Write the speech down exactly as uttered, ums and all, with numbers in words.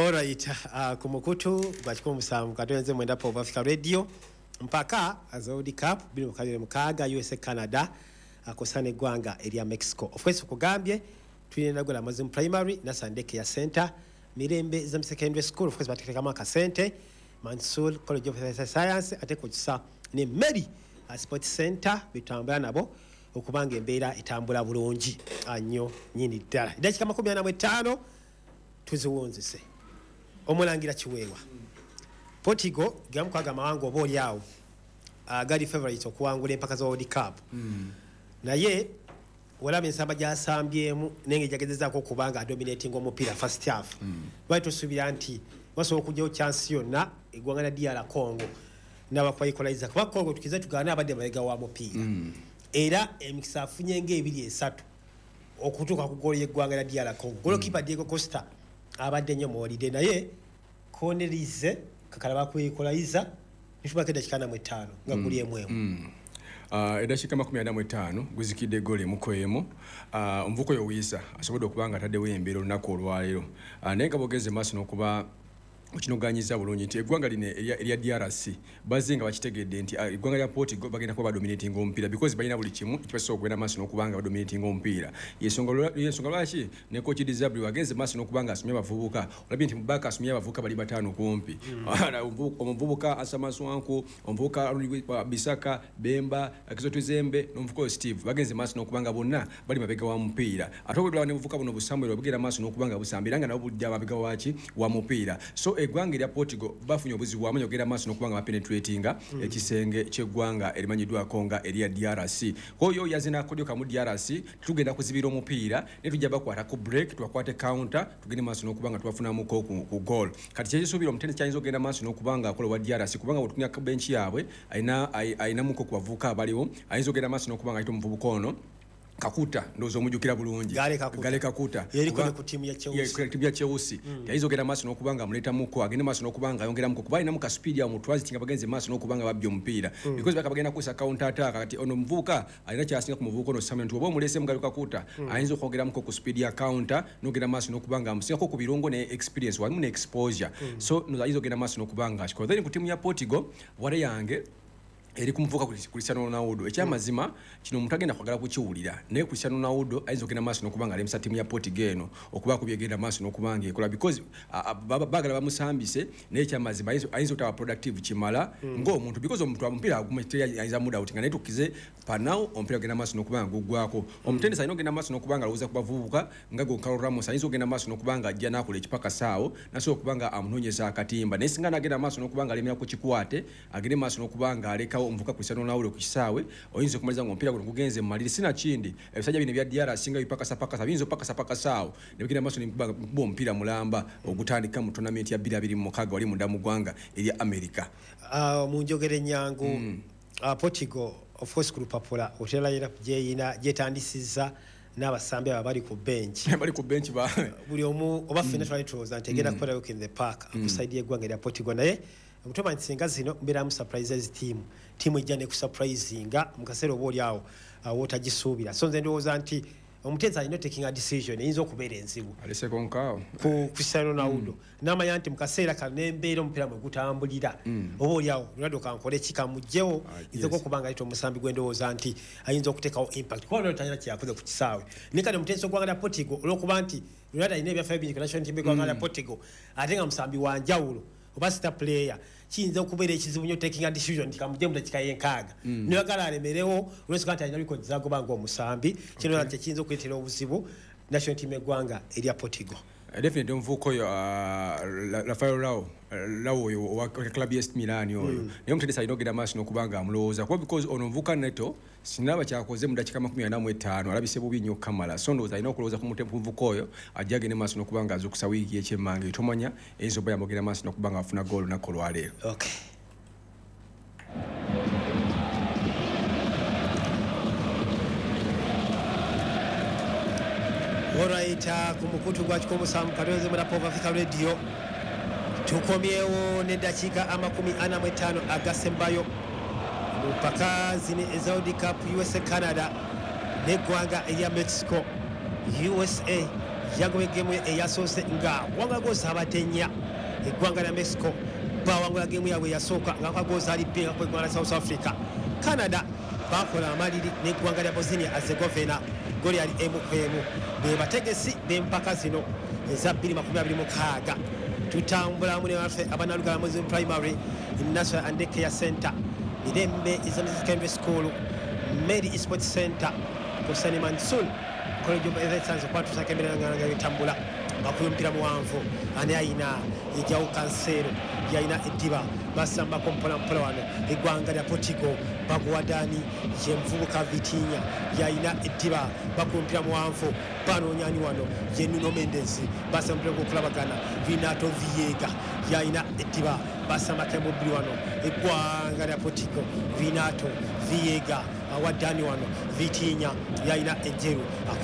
Alright, uh, kumukutu bachiko musamu katonze mwenda po Africa Radio mpaka World Cup bili mukabire mukaga U S A Canada akosane gwanga area Mexico. Of course kugambye twine gola mazim primary na Sandeke ya center Mirembe za secondary school of course batekeka kama ka center Mansour College of Science ateko kisa ne Mary Sports Center bitambula nabo okubanga embeera etambula bulungi anyo nyini ddala. Dakika makumi ana mu ttaano tuziwonzise. Omulangira Kiweewa Portugal gamukwaga mawango oboli awo agali favorite okuwangula empaka za World Cup mm. naye walabe ensamba gyasambyemu nenge jagezezaako okubanga dominating omupiira first half mm. lwaki tusubira nti basobola okugyawo chance yonna eggwanga lya D R Congo n'abakwayikoliza kuba Congo tukize tugaana abadde malega wa mupiira mm. era emikisa afunye ng'ebiri esatu okutuuka ku goolo y'eggwanga lya D R Congo goalkeeper mm. Diego Costa abadde nnyo mu holiday naye Cornelize kakalaba kwekolayiza nishubaka dakika mu ttaano nga guli emwemu mm. Uh, edashika makumi ana mu ttaano guzikidde gole mukoyemo uh, omvuko yo wisa asobodde okubanga ataddewo embeera olunaku olwaleero uh, naye nga bogeze maaso n'okuba okinoganyiza bulungi nti eggwanga line erya D R C bazinga bakitegedde nti eggwanga lya Portugal bagenda kuba dominating omupiira because balina buli kimu ekibasobola okugenda maaso n'okubanga ba dominating omupiira yensonga yensonga lwaki ne coach Disabri wagenze maaso n'okubanga asomye abavubuka olabye nti mubaka asomye abavubuka bali bataano kumpi omuvubuka Asama Swanku omuvubuka Bisaka Bemba Kizotuzembe n'omuvubuka Steve bagenze maaso n'okubanga bonna bali mabega wa mupiira ate obulwa ne muvubuka buno Busamuel bagenda maaso n'okubanga busambiranga nabo budde ababega waaki wa mupiira so eggwanga lya Portugal bafunye obuzibu wamanyi ogenda maaso n'okubanga bapenetratinga mm. ekisenge ky'eggwanga erimanyiddwako nga erya D R C oyo yazina kodyoka mu D R C tugenda kuzibira omupiira ne tujja bakwata ku break twakwate counter tugende maaso n'okubanga twafunamuko ku, ku goal kati kyekisuubira omutendesi kyayinza ogenda maaso n'okubanga akola wa D R C kubanga bwetukunya ku bench yaabwe ayina ayina muko ku bavubuka abaliwo ayinza ogenda maaso n'okubanga ayita omuvubuka ono Kakuta ndozo omujukira bulungi Gale Kakuta Gale Kakuta yeriko ku timu ya Chelsea ya timu ya Chelsea mm. yayizo genda maaso n'okubanga muleta muko agende maaso n'okubanga yongera muko kuba ina muka speed ya mutwazi tinga bagenze maaso n'okubanga babyo omupiira mm. because bakabagenda kusa counter attack kati ono mvuka alina kyasinga ku muvuko no Samuel tubo mulese mu Gale Kakuta mm. ayinzo kwogera muko ku speed ya counter n'ogenda maaso n'okubanga amusinga ko ku birongo ne experience walimu ne exposure mm. so no ayizo genda maaso n'okubanga ashiko then ku timu ya Portugal wale yange eri kumvuka ku Cristiano Ronaldo ekyamazima kino omuntu agenda kwagala kukiwulira naye Cristiano Ronaldo ayinza okugenda maaso n'okubanga alemesa timu ya Portugal eno okuba kubyegenda maaso n'okubanga ekola because bagala bamusambise naye ekyamazima ayinza okutaba productive kimala ng'omuntu because omuntu amupiira agumetera ayinza muda outi nga naye tukize panao omupiira ogenda maaso n'okubanga guggwako omutendesi ayina ogenda maaso n'okubanga alowooza ku bavubuka nga Goncalo Ramos ayinza ogenda maaso n'okubanga ajja n'akola ekipaka saawo nasobola okubanga amunoonyeza akatimba naye singa n'agenda maaso n'okubanga alemera ku kikwate agende maaso n'okubanga aleka omvuka Cristiano Ronaldo kukisawe oyinza kumaliza ngompira guno kugenze maliri sina kindi ebisajja bine bya D R singa bipaka sapaka sabinzo paka sapaka sawo nebigenda maso ni bo mpira mulamba ogutandika mu tournament ya bbiri abiri mu mukaga wali mu ndamu gwanga eri America uh, mu njogere nyangu mm. uh, Portugal of course kulupapula otela yera kujeyina jetandisiza n'abasambi abali ku bench bali ku bench ba buli omu oba fina twali tuloza ntegera kupera in the park akusaidia eggwanga lya Portugal naye mutoma nsinga zino mbera mu surprises team team ijane ku surprisinga mukasero boli awo wota gisuubira so nze ndowooza nti omutezi alina taking a decision eyinza okubeera enzibu alese konkao ku Cristiano Ronaldo mm. n'amanya nti mukaseera kanembeera omupiira mwe gutambulira mm. oba oli awo Ronaldo kankole kikamugjewo ah, nze yes. kubanga ayita omusambi gwendowooza nti ayinza okuteekawo impact kuba Ronaldo talina kyakoze ku kisaawe ne kale omutezi ogwanga lya Portugal olw'okuba nti Ronaldo alina ebyafaayo bingi ku national team gwanga lya Portugal ate nga musambi wa njawulo oba star player kiyinza okubeera ekizibu nnyo taking a decision nti kamugye mu dakika y'enkaaga mm. nibagala alemerewo olwensonga nti alina record zagobanga omusambi kino okay. nti kiyinza okuleetera obuzibu national team eggwanga erya Portugal Uh, definitely mvuko yo uh, Rafael Lao Lao yo wa club ya Milan yo mm. niyo mtendesi alina ogenda maaso n'okubanga amulowooza kuba because ono mvuka neto sinaba kyakoze mu dakika makumi ana mu etaano alabise bubi nnyo Kamala so ndowooza alina okulowooza ku mvuko oyo ajja agende maaso n'okubanga azukusa wiiki ekyemmanga tomanya eyinza oba yamugenda maaso n'okubanga afuna goal olunaku olwaleero okay. Alright, uh, kumukutu gwa chikomo samu kadoze mwana Pova Africa Radio tukomyewo ne dakika amakumi ana mu etaano agasembayo mpaka zine eza World Cup U S A Canada n'eggwanga erya Mexico U S A yagoba egemu eyasoose nga wangula goozi abatenya eggwanga lya Mexico bawangula gemu yaabwe eyasooka nga kwagoozi ali bbiri nga kweggwanga lya South Africa. Canada bakola amaliri n'eggwanga lya Bosnia Herzegovina goli ali emu ku emu. Be bategesi b'empaka zino eza bbiri makumi abiri mu mukaaga. Tutambula mu ne baffe abanalugala mu primary National and Care Center Mirembe Islamic Secondary School Mary Sports Center Kusani Mansour College of Excellence kwatu sakembera nganga bitambula bakumpira muwanvu ani ayina ejjawo kansero yayina ediba basamba kompola mpola wano eggwanga lya Portugal baguwadani yemvubuka Vitinha yayina ediba bakumpira muwanvu banonyani wano ye Nuno Mendes basamba kulabagana Vinato Viega yayina ediba basamba kemubiri wano eggwanga lya Portugal Vinato Viega awadani wano Vitinha yayina ejeru